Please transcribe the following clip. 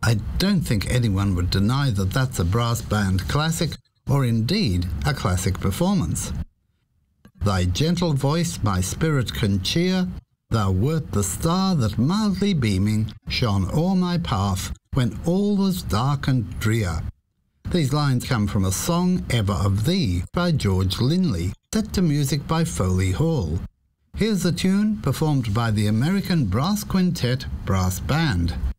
I don't think anyone would deny that that's a brass band classic, or indeed a classic performance. Thy gentle voice my spirit can cheer, thou wert the star that mildly beaming shone o'er my path when all was dark and drear. These lines come from a song Ever of Thee by George Linley, set to music by Foley Hall. Here's the tune performed by the American Brass Quintet Brass Band.